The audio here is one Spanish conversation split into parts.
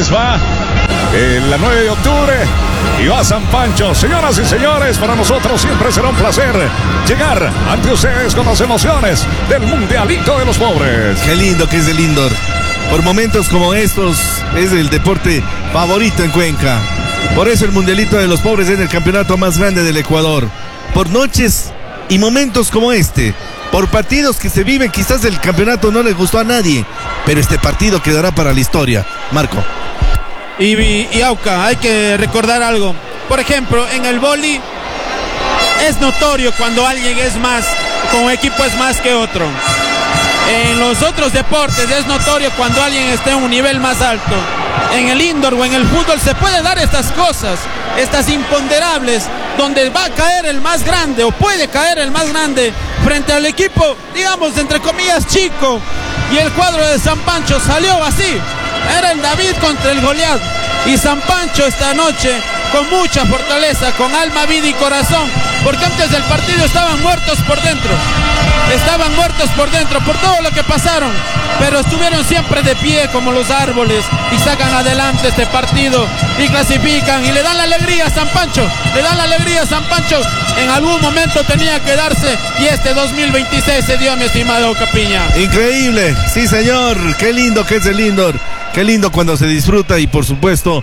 Mundiales va el 9 de octubre y va a San Pancho. Señoras y señores, para nosotros siempre será un placer llegar ante ustedes con las emociones del Mundialito de los Pobres. Qué lindo que es el Lindor. Por momentos como estos es el deporte favorito en Cuenca. Por eso el Mundialito de los Pobres es el campeonato más grande del Ecuador. Por noches y momentos como este, por partidos que se viven, quizás el campeonato no les gustó a nadie, pero este partido quedará para la historia. Marco. Y Auca, hay que recordar algo. Por ejemplo, en el vóley es notorio cuando alguien es más, como equipo es más que otro. En los otros deportes es notorio cuando alguien está en un nivel más alto. En el indoor o en el fútbol se puede dar estas cosas, estas imponderables, donde va a caer el más grande o puede caer el más grande frente al equipo, digamos, entre comillas, chico. Y el cuadro de San Pancho salió así. Era el David contra el Goliat. Y San Pancho esta noche con mucha fortaleza, con alma, vida y corazón, porque antes del partido estaban muertos por dentro. Estaban muertos por dentro por todo lo que pasaron, pero estuvieron siempre de pie como los árboles y sacan adelante este partido y clasifican y le dan la alegría a San Pancho, le dan la alegría a San Pancho. En algún momento tenía que darse y este 2026 se dio, mi estimado Capiña. Increíble, sí señor, qué lindo que es el Lindor, qué lindo cuando se disfruta y por supuesto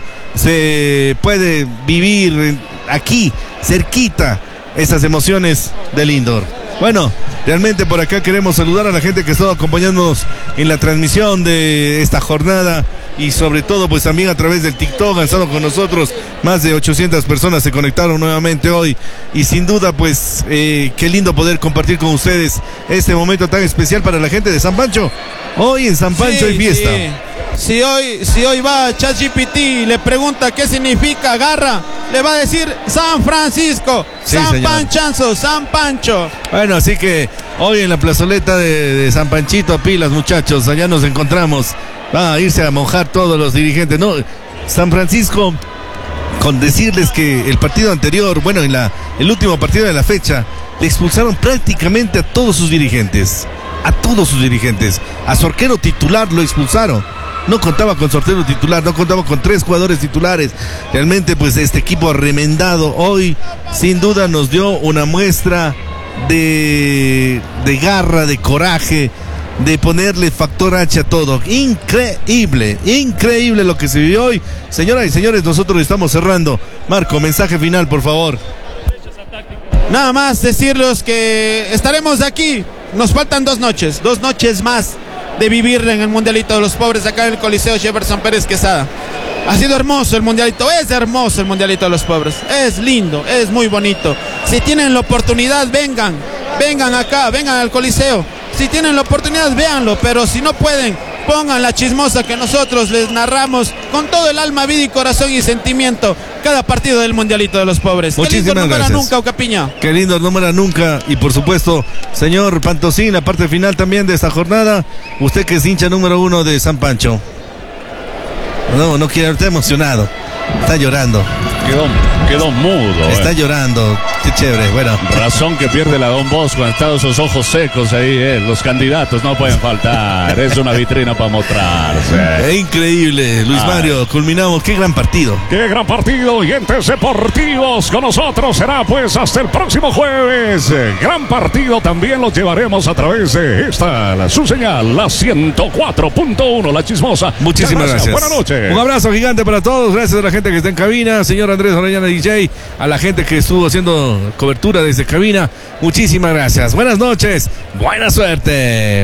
se puede vivir aquí, cerquita, esas emociones del Lindor. Bueno, realmente por acá queremos saludar a la gente que está acompañándonos en la transmisión de esta jornada y sobre todo pues también a través del TikTok han estado con nosotros, más de 800 personas se conectaron nuevamente hoy y sin duda pues qué lindo poder compartir con ustedes este momento tan especial para la gente de San Pancho. Hoy en San Pancho hay fiesta. Si hoy va a ChatGPT y le pregunta qué significa garra, le va a decir San Francisco, sí, San Panchanzo, San Pancho. Bueno, así que hoy en la plazoleta de San Panchito, pilas muchachos, allá nos encontramos. Va a irse a mojar todos los dirigentes. No, San Francisco, con decirles que el partido anterior, bueno, el último partido de la fecha, le expulsaron prácticamente a todos sus dirigentes. A todos sus dirigentes. A su arquero titular lo expulsaron. No contaba con su arquero titular, no contaba con 3 jugadores titulares. Realmente pues este equipo remendado hoy sin duda nos dio una muestra de garra, de coraje, de ponerle factor H a todo. Increíble, increíble lo que se vivió hoy. Señoras y señores, nosotros estamos cerrando. Marco, mensaje final, por favor. Nada más decirles que estaremos aquí. Nos faltan 2 noches más de vivir en el Mundialito de los Pobres acá en el Coliseo Jefferson Pérez Quesada. Ha sido hermoso el Mundialito, es hermoso el Mundialito de los Pobres, es lindo, es muy bonito. Si tienen la oportunidad, vengan acá, vengan al Coliseo. Si tienen la oportunidad, véanlo, pero si no pueden, pongan la chismosa que nosotros les narramos con todo el alma, vida y corazón y sentimiento cada partido del Mundialito de los Pobres. Muchísimas Qué lindo gracias. número nunca, Ocapiña. Qué lindo número nunca. Y por supuesto, señor Pantosín, la parte final también de esta jornada. Usted que es hincha número 1 de San Pancho. No quiere, está emocionado. Está llorando. Quedó mudo. Está llorando. Qué chévere. Bueno. Razón que pierde la Don Bosco. Han estado esos ojos secos ahí. Los candidatos no pueden faltar. Es una vitrina para mostrarse. Increíble. Luis Mario, culminamos. Qué gran partido. Qué gran partido. Oyentes deportivos con nosotros será pues hasta el próximo jueves. Gran partido también lo llevaremos a través de su señal, la 104.1, la chismosa. Muchísimas gracias. Buenas noches. Un abrazo gigante para todos. Gracias a la gente que está en cabina. Señor Andrés Orellana DJ. A la gente que estuvo haciendo cobertura desde cabina. Muchísimas gracias. Buenas noches. Buena suerte.